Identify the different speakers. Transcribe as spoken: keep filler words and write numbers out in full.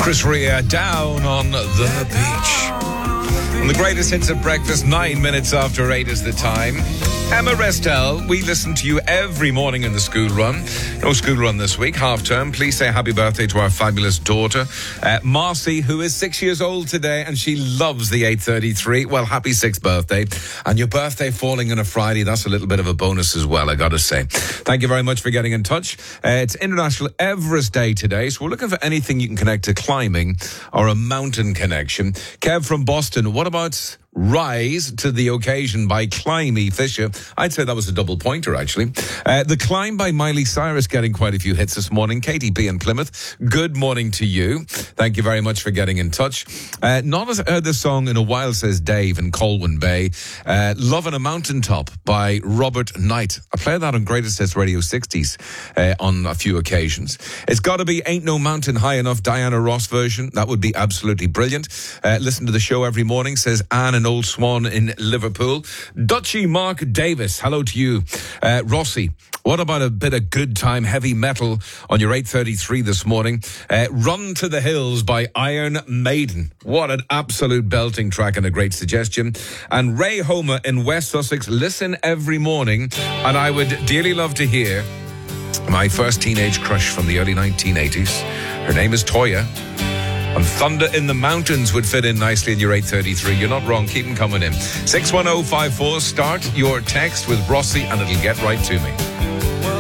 Speaker 1: Chris Rea, Down on the Beach. And the greatest hits of breakfast, nine minutes after eight is the time. Emma Restel, we listen to you every morning in the school run. No school run this week, half term. Please say happy birthday to our fabulous daughter, uh, Marcy, who is six years old today, and she loves the eight thirty-three. Well, happy sixth birthday. And your birthday falling on a Friday, that's a little bit of a bonus as well, I gotta say. Thank you very much for getting in touch. Uh, it's International Everest Day today, so we're looking for anything you can connect to climbing or a mountain connection. Kev from Boston, what about Rise to the Occasion by Climby Fisher? I'd say that was a double pointer, actually. Uh, the Climb by Miley Cyrus getting quite a few hits this morning. Katie P in Plymouth, good morning to you. Thank you very much for getting in touch. Uh, not as heard this song in a while, says Dave in Colwyn Bay. Uh, Love on a Mountaintop by Robert Knight. I played that on Greatest Hits Radio sixties uh, on a few occasions. It's got to be Ain't No Mountain High Enough, Diana Ross version. That would be absolutely brilliant. Uh, listen to the show every morning, says Anne and Old Swan in Liverpool. Dutchy Mark Davis, hello to you. Uh, Rossi, what about a bit of good time heavy metal on your eight thirty-three this morning? Uh, Run to the Hills by Iron Maiden. What an absolute belting track and a great suggestion. And Ray Homer in West Sussex, listen every morning, and I would dearly love to hear my first teenage crush from the early nineteen eighties. Her name is Toya. And Thunder in the Mountains would fit in nicely in your eight thirty-three. You're not wrong. Keep them coming in. six one oh five four. Start your text with Rossi and it'll get right to me.